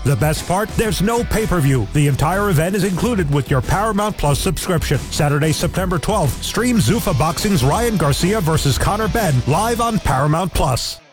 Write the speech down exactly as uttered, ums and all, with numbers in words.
The best part? There's no pay-per-view. The entire event is included with your Paramount Plus subscription. Saturday, September twelfth, stream Zuffa Boxing's Ryan Garcia versus Conor Benn live on Paramount Plus.